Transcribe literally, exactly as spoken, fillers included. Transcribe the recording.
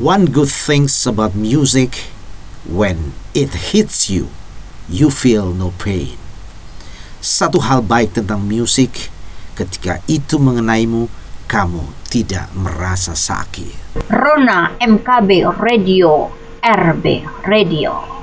One good things about music, when it hits you, you feel no pain. Satu hal baik tentang musik, ketika itu mengenaimu, kamu tidak merasa sakit. Rona M K B Radio, R B Radio.